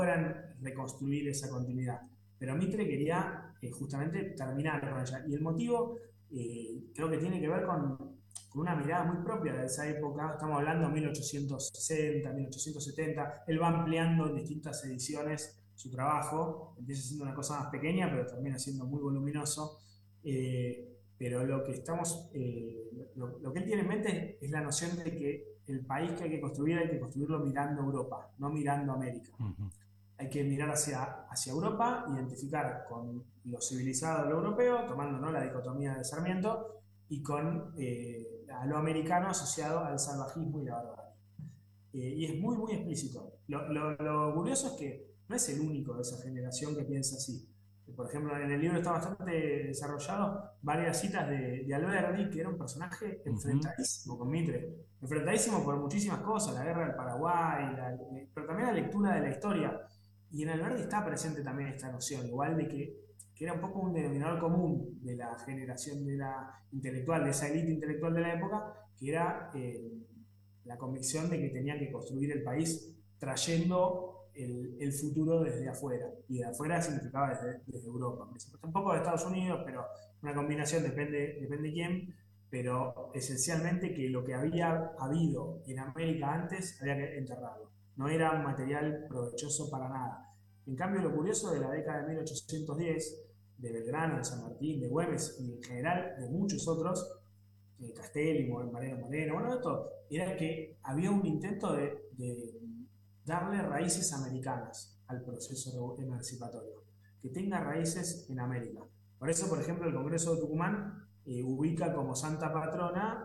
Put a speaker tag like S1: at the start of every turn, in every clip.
S1: reconstruir esa continuidad. Pero Mitre quería justamente terminar con ella. Y el motivo creo que tiene que ver con una mirada muy propia de esa época. Estamos hablando de 1860, 1870. Él va ampliando en distintas ediciones su trabajo. Empieza siendo una cosa más pequeña, pero termina siendo muy voluminoso. Pero lo que él tiene en mente es la noción de que el país que hay que construirlo mirando a Europa, no mirando a América.
S2: Ujú.
S1: Hay que mirar hacia Europa, identificar con lo civilizado lo europeo, tomando, ¿no?, la dicotomía de Sarmiento, y con a lo americano asociado al salvajismo y la barbarie. Y es muy, muy explícito. Lo curioso es que no es el único de esa generación que piensa así. Por ejemplo, en el libro está bastante desarrollado varias citas de Alberdi, que era un personaje
S2: Ujú.
S1: enfrentadísimo con Mitre. Enfrentadísimo por muchísimas cosas, la guerra del Paraguay, pero también la lectura de la historia. Y en Alberdi está presente también esta noción, igual de que era un poco un denominador común de la generación de la intelectual, de esa élite intelectual de la época, que era la convicción de que tenían que construir el país trayendo el futuro desde afuera. Y de afuera significaba desde Europa. Un poco de Estados Unidos, pero una combinación, depende quién, pero esencialmente que lo que había habido en América antes había que enterrarlo. No era un material provechoso para nada. En cambio, lo curioso de la década de 1810, de Belgrano, de San Martín, de Güemes y en general de muchos otros, Castelli, Mariano Moreno, bueno, esto, era que había un intento de darle raíces americanas al proceso emancipatorio, que tenga raíces en América. Por eso, por ejemplo, el Congreso de Tucumán ubica como santa patrona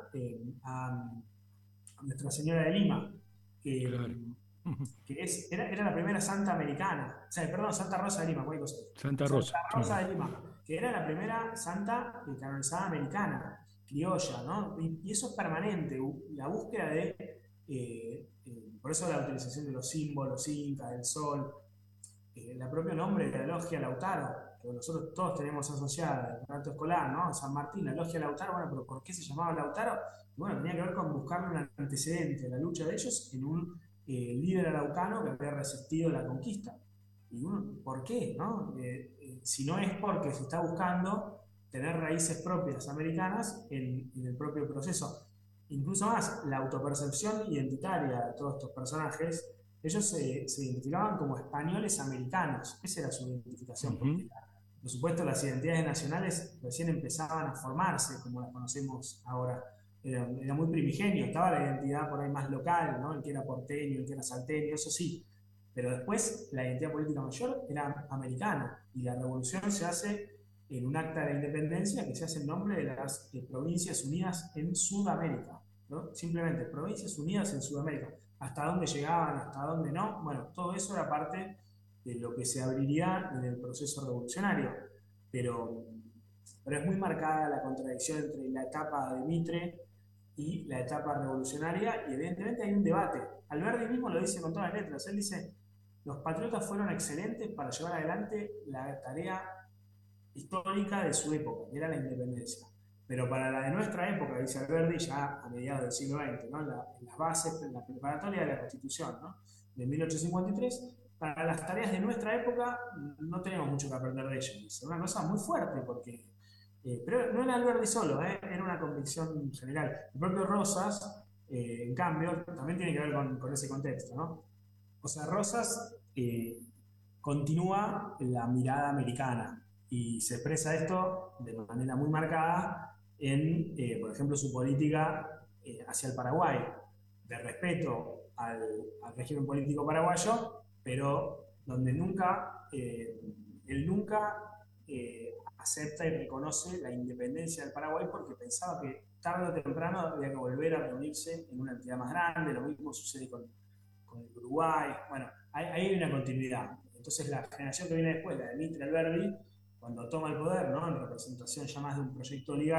S1: a Nuestra Señora de Lima, que,
S2: Claro. Ujú.
S1: era la primera santa americana, o sea, perdón, Santa Rosa de Lima, cualquier cosa.
S2: Santa
S1: Santa
S2: Rosa.
S1: Rosa
S2: Ujú.
S1: de Lima, que era la primera santa canonizada americana, criolla, ¿no? Y eso es permanente, la búsqueda por eso la utilización de los símbolos incas, del sol, el propio nombre de la logia Lautaro, que nosotros todos tenemos asociada el relato escolar, ¿no? San Martín, la logia Lautaro, bueno, pero ¿por qué se llamaba Lautaro? Bueno, tenía que ver con buscarle un antecedente a la lucha de ellos en un líder araucano que había resistido la conquista. Y uno, ¿por qué? ¿No? Si no es porque se está buscando tener raíces propias americanas en el propio proceso. Incluso más, la autopercepción identitaria de todos estos personajes, ellos se identificaban como españoles americanos. Esa era su identificación, porque
S2: Ujú.
S1: por supuesto las identidades nacionales recién empezaban a formarse, como las conocemos ahora. Era muy primigenio, estaba la identidad por ahí más local, ¿no? El que era porteño, el que era salteño, eso sí. Pero después la identidad política mayor era americana y la revolución se hace en un acta de la independencia que se hace en nombre de las Provincias Unidas en Sudamérica, ¿no? Simplemente Provincias Unidas en Sudamérica. Hasta dónde llegaban, hasta dónde no, bueno, todo eso era parte de lo que se abriría en el proceso revolucionario. Pero, pero es muy marcada la contradicción entre la etapa de Mitre y la etapa revolucionaria, y evidentemente hay un debate. Alberti mismo lo dice con todas las letras. Él dice: los patriotas fueron excelentes para llevar adelante la tarea histórica de su época, que era la independencia. Pero para la de nuestra época, dice Alberti, ya a mediados del siglo XX, ¿no?, en las bases, en la preparatoria de la Constitución, ¿no?, de 1853, para las tareas de nuestra época no tenemos mucho que aprender de ellos. Es una cosa muy fuerte, porque pero no era Alberti solo, era una convicción general. El propio Rosas, en cambio, también tiene que ver con ese contexto, ¿no? O sea, Rosas continúa la mirada americana y se expresa esto de manera muy marcada por ejemplo, su política hacia el Paraguay, de respeto al régimen político paraguayo, pero donde él nunca acepta y reconoce la independencia del Paraguay porque pensaba que tarde o temprano había que volver a reunirse en una entidad más grande. Lo mismo sucede con el Uruguay. Bueno, hay una continuidad. Entonces la generación que viene después, la de Mitre Alberdi, cuando toma el poder, ¿no?, en representación ya más de un proyecto oligarca,